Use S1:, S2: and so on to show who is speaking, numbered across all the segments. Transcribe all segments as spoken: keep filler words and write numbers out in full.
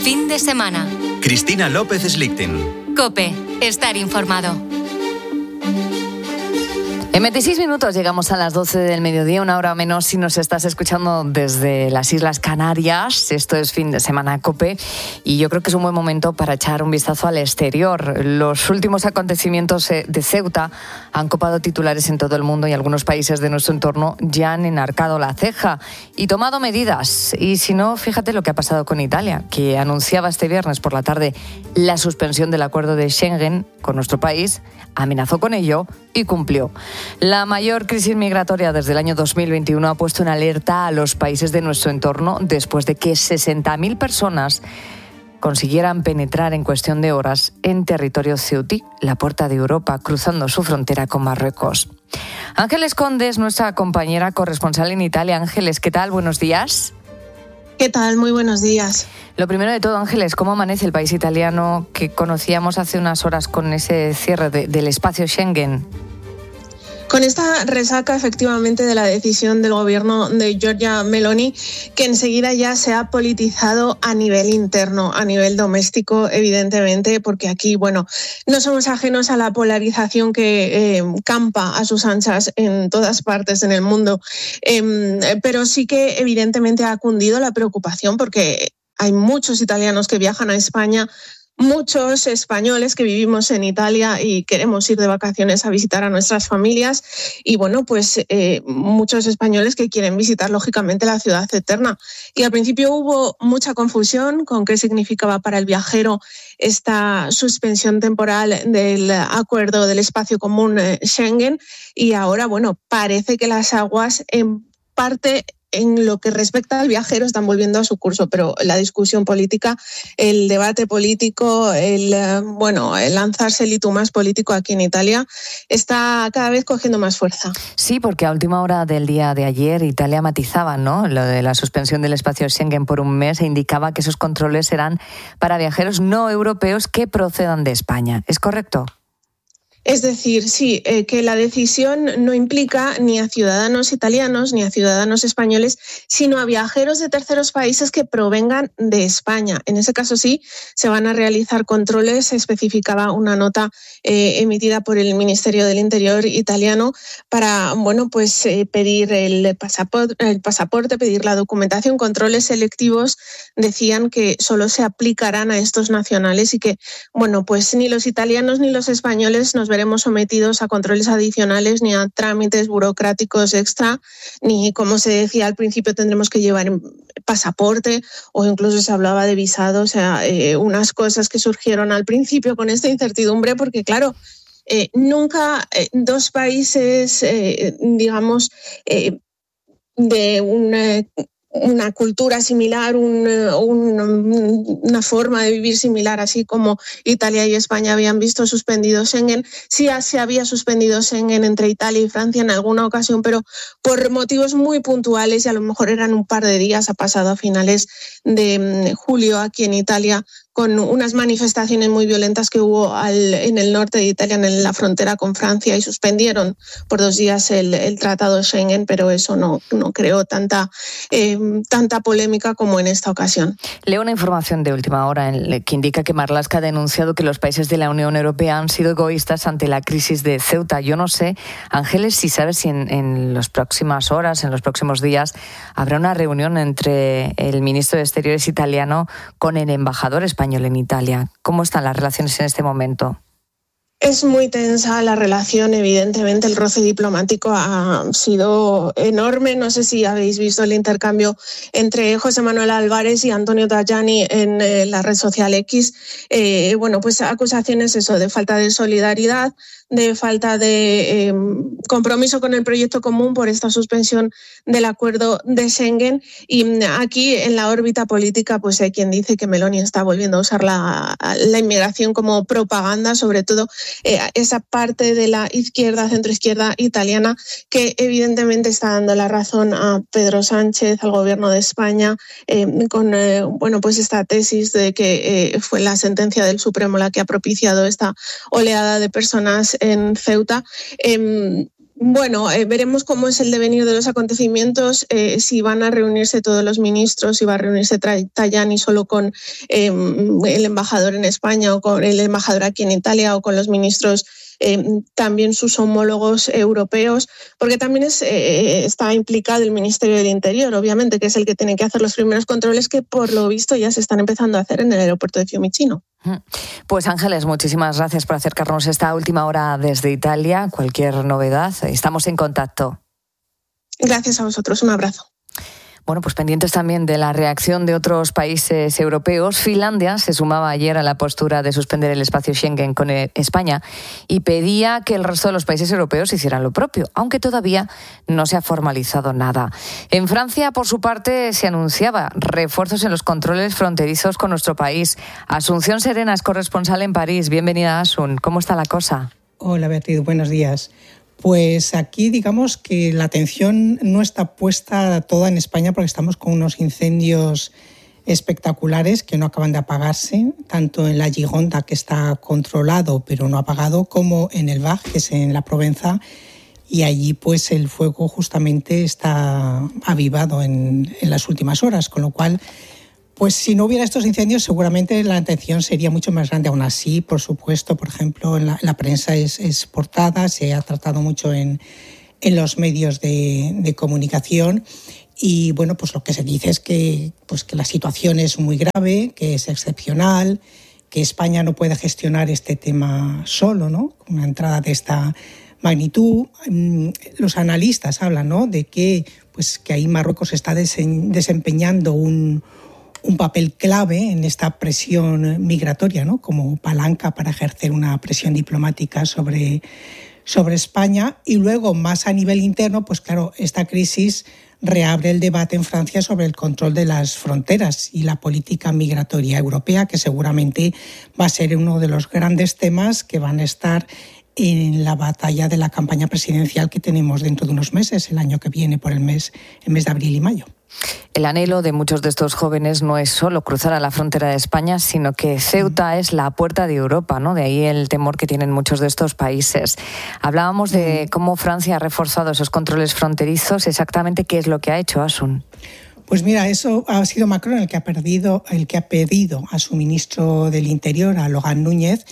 S1: Fin de semana.
S2: Cristina López Slichting.
S1: COPE. Estar informado.
S3: En veintiséis minutos llegamos a las doce del mediodía, una hora menos si nos estás escuchando desde las Islas Canarias. Esto es Fin de Semana COPE y yo creo que es un buen momento para echar un vistazo al exterior. Los últimos acontecimientos de Ceuta han copado titulares en todo el mundo y algunos países de nuestro entorno ya han enarcado la ceja y tomado medidas. Y si no, fíjate lo que ha pasado con Italia, que anunciaba este viernes por la tarde la suspensión del acuerdo de Schengen con nuestro país, amenazó con ello y cumplió. La mayor crisis migratoria desde el año dos mil veintiuno ha puesto en alerta a los países de nuestro entorno después de que sesenta mil personas consiguieran penetrar en cuestión de horas en territorio ceutí, la puerta de Europa, cruzando su frontera con Marruecos. Ángeles Conde es nuestra compañera corresponsal en Italia. Ángeles, ¿qué tal? Buenos días.
S4: ¿Qué tal? Muy buenos días.
S3: Lo primero de todo, Ángeles, ¿cómo amanece el país italiano que conocíamos hace unas horas con ese cierre de, del espacio Schengen?
S4: Con esta resaca, efectivamente, de la decisión del gobierno de Giorgia Meloni, que enseguida ya se ha politizado a nivel interno, a nivel doméstico, evidentemente, porque aquí, bueno, no somos ajenos a la polarización que eh, campa a sus anchas en todas partes en el mundo. Eh, pero sí que, evidentemente, ha cundido la preocupación porque hay muchos italianos que viajan a España, muchos españoles que vivimos en Italia y queremos ir de vacaciones a visitar a nuestras familias y bueno, pues eh, muchos españoles que quieren visitar lógicamente la ciudad eterna. Y al principio hubo mucha confusión con qué significaba para el viajero esta suspensión temporal del acuerdo del espacio común Schengen y ahora, bueno, parece que las aguas en parte en lo que respecta al viajero están volviendo a su curso, pero la discusión política, el debate político, el bueno, el lanzarse el y tú más político aquí en Italia está cada vez cogiendo más fuerza.
S3: Sí, porque a última hora del día de ayer Italia matizaba, ¿no?, lo de la suspensión del espacio Schengen por un mes e indicaba que esos controles serán para viajeros no europeos que procedan de España. ¿Es correcto?
S4: Es decir, sí, eh, que la decisión no implica ni a ciudadanos italianos ni a ciudadanos españoles, sino a viajeros de terceros países que provengan de España. En ese caso sí, se van a realizar controles, se especificaba una nota eh, emitida por el Ministerio del Interior italiano para, bueno, pues eh, pedir el pasaporte, el pasaporte, pedir la documentación, controles selectivos, decían que solo se aplicarán a estos nacionales y que, bueno, pues ni los italianos ni los españoles nos veremos sometidos a controles adicionales ni a trámites burocráticos extra, ni, como se decía al principio, tendremos que llevar pasaporte o incluso se hablaba de visado, o sea, eh, unas cosas que surgieron al principio con esta incertidumbre porque, claro, eh, nunca eh, dos países, eh, digamos, eh, de una... una cultura similar, un, un, una forma de vivir similar, así como Italia y España habían visto suspendido Schengen. Sí se había suspendido Schengen entre Italia y Francia en alguna ocasión, pero por motivos muy puntuales y a lo mejor eran un par de días. Ha pasado a finales de julio aquí en Italia con unas manifestaciones muy violentas que hubo al, en el norte de Italia, en la frontera con Francia, y suspendieron por dos días el, el tratado Schengen, pero eso no, no creó tanta, eh, tanta polémica como en esta ocasión.
S3: Leo una información de última hora en, que indica que Marlaska ha denunciado que los países de la Unión Europea han sido egoístas ante la crisis de Ceuta. Yo no sé, Ángeles, si sabes si en, en las próximas horas, en los próximos días, habrá una reunión entre el ministro de Exteriores italiano con el embajador español en Italia. ¿Cómo están las relaciones en este momento?
S4: Es muy tensa la relación, evidentemente el roce diplomático ha sido enorme. No sé si habéis visto el intercambio entre José Manuel Álvarez y Antonio Tajani en eh, la red social X. Eh, bueno, pues acusaciones eso, de falta de solidaridad, de falta de eh, compromiso con el proyecto común por esta suspensión del acuerdo de Schengen. Y aquí en la órbita política pues hay quien dice que Meloni está volviendo a usar la, la inmigración como propaganda, sobre todo eh, esa parte de la izquierda, centroizquierda italiana, que evidentemente está dando la razón a Pedro Sánchez, al gobierno de España, eh, con eh, bueno, pues esta tesis de que eh, fue la sentencia del Supremo la que ha propiciado esta oleada de personas en Ceuta. Eh, Bueno, eh, veremos cómo es el devenir de los acontecimientos, eh, si van a reunirse todos los ministros, si va a reunirse Tajani solo con eh, el embajador en España o con el embajador aquí en Italia o con los ministros, eh, también sus homólogos europeos, porque también es, eh, está implicado el Ministerio del Interior, obviamente, que es el que tiene que hacer los primeros controles que por lo visto ya se están empezando a hacer en el aeropuerto de Fiumicino.
S3: Pues Ángeles, muchísimas gracias por acercarnos esta última hora desde Italia. Cualquier novedad, estamos en contacto.
S4: Gracias a vosotros, un abrazo.
S3: Bueno, pues pendientes también de la reacción de otros países europeos. Finlandia se sumaba ayer a la postura de suspender el espacio Schengen con España y pedía que el resto de los países europeos hicieran lo propio, aunque todavía no se ha formalizado nada. En Francia, por su parte, se anunciaba refuerzos en los controles fronterizos con nuestro país. Asunción Serena es corresponsal en París. Bienvenida, Asun. ¿Cómo está la cosa?
S5: Hola, Beatriz. Buenos días. Pues aquí digamos que la atención no está puesta toda en España porque estamos con unos incendios espectaculares que no acaban de apagarse, tanto en la Gironda, que está controlado pero no apagado, como en el Var, que es en la Provenza, y allí pues el fuego justamente está avivado en, en las últimas horas, con lo cual pues si no hubiera estos incendios seguramente la atención sería mucho más grande. Aún así, por supuesto, por ejemplo, en la, la prensa es, es portada, se ha tratado mucho en, en los medios de, de comunicación y bueno, pues lo que se dice es que, pues que la situación es muy grave, que es excepcional, que España no puede gestionar este tema solo, ¿no? Una entrada de esta magnitud. Los analistas hablan, ¿no?, de que, pues, que ahí Marruecos está desempeñando un un papel clave en esta presión migratoria, ¿no?, como palanca para ejercer una presión diplomática sobre, sobre España. Y luego, más a nivel interno, pues claro, esta crisis reabre el debate en Francia sobre el control de las fronteras y la política migratoria europea, que seguramente va a ser uno de los grandes temas que van a estar en la batalla de la campaña presidencial que tenemos dentro de unos meses, el año que viene, por el mes, el mes de abril y mayo.
S3: El anhelo de muchos de estos jóvenes no es solo cruzar a la frontera de España, sino que Ceuta es la puerta de Europa, ¿no? De ahí el temor que tienen muchos de estos países. Hablábamos de cómo Francia ha reforzado esos controles fronterizos. Exactamente, ¿qué es lo que ha hecho, Asun?
S5: Pues mira, eso ha sido Macron el que ha, perdido, el que ha pedido a su ministro del Interior, a Logan Núñez,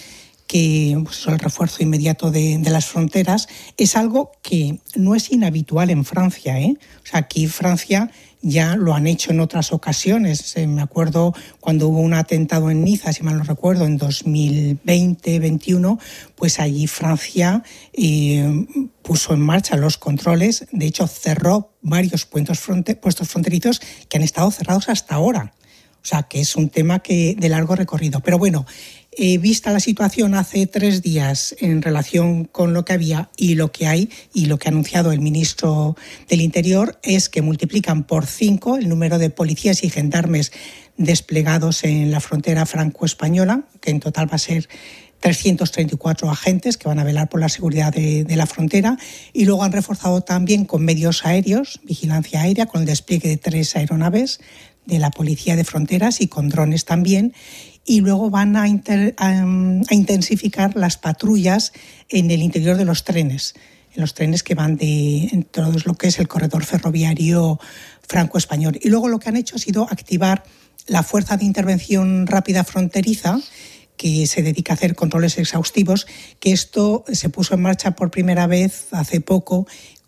S5: que pues, el refuerzo inmediato de, de las fronteras. Es algo que no es inhabitual en Francia, ¿eh? O sea, aquí Francia ya lo han hecho en otras ocasiones. Eh, me acuerdo cuando hubo un atentado en Niza, si mal no recuerdo, en dos mil veinte veintiuno, pues allí Francia eh, puso en marcha los controles. De hecho, cerró varios puestos, fronte, puestos fronterizos que han estado cerrados hasta ahora. O sea, que es un tema que de largo recorrido. Pero bueno, eh, vista la situación hace tres días en relación con lo que había y lo que hay, y lo que ha anunciado el ministro del Interior es que multiplican por cinco el número de policías y gendarmes desplegados en la frontera franco-española, que en total va a ser trescientos treinta y cuatro agentes que van a velar por la seguridad de, de la frontera, y luego han reforzado también con medios aéreos, vigilancia aérea, con el despliegue de tres aeronaves de la Policía de Fronteras y con drones también, y luego van a, inter, a, a intensificar las patrullas en el interior de los trenes, en los trenes que van de en todo lo que es el corredor ferroviario franco-español. Y luego lo que han hecho ha sido activar la Fuerza de Intervención Rápida Fronteriza, que se dedica a hacer controles exhaustivos, que esto se puso en marcha por primera vez hace poco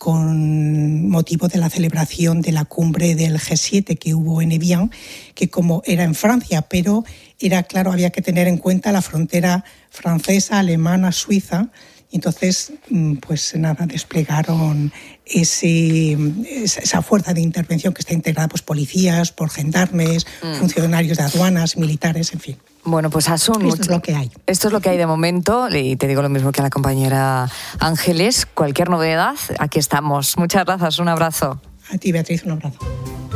S5: con motivo de la celebración de la cumbre del G siete que hubo en Evian, que como era en Francia, pero era claro, había que tener en cuenta la frontera francesa, alemana, suiza. Entonces, pues nada, desplegaron ese, esa fuerza de intervención que está integrada por pues, policías, por gendarmes, mm. funcionarios de aduanas, militares, en fin.
S3: Bueno, pues Asun,
S5: esto es lo que hay.
S3: Esto es lo que hay de momento, y te digo lo mismo que a la compañera Ángeles. Cualquier novedad, aquí estamos. Muchas gracias, un abrazo.
S5: A ti, Beatriz, un abrazo.